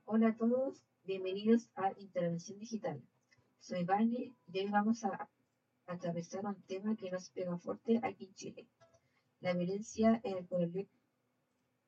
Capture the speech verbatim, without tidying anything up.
Hola a todos, bienvenidos a Intervención Digital. Soy Vane y hoy vamos a atravesar un tema que nos pega fuerte aquí en Chile, la violencia en el,